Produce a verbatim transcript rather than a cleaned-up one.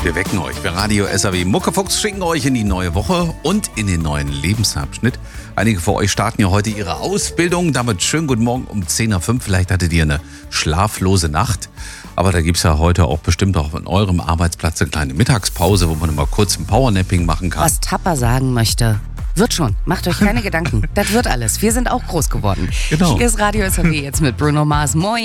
Wir wecken euch. Wir Radio S A W Muckefuchs schicken euch in die neue Woche und in den neuen Lebensabschnitt. Einige von euch starten ja heute ihre Ausbildung. Damit schönen guten Morgen um zehn Uhr fünf. Vielleicht hattet ihr eine schlaflose Nacht. Aber da gibt es ja heute auch bestimmt auch an eurem Arbeitsplatz eine kleine Mittagspause, wo man mal kurz ein Powernapping machen kann. Was Tapper sagen möchte, wird schon. Macht euch keine Gedanken. Das wird alles. Wir sind auch groß geworden. Genau. Hier ist Radio S A W jetzt mit Bruno Mars. Moin.